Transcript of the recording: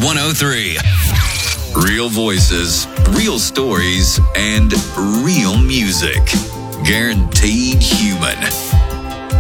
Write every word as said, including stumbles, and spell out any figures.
one oh three. Real voices, real stories, and real music. Guaranteed human.